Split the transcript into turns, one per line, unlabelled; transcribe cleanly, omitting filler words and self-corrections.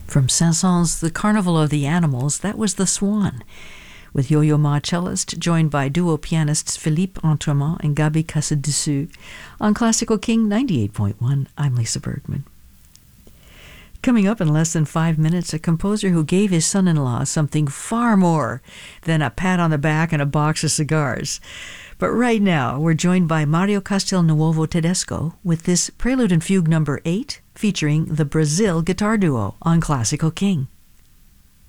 From Saint-Saëns' The Carnival of the Animals, that was The Swan, with Yo-Yo Ma cellist, joined by duo pianists Philippe Entremont and Gabi Casadessus, on Classical King 98.1. I'm Lisa Bergman. Coming up in less than 5 minutes, a composer who gave his son-in-law something far more than a pat on the back and a box of cigars. But right now, we're joined by Mario Castelnuovo Tedesco with this Prelude and Fugue number 8, featuring the Brazil Guitar Duo on Classical King.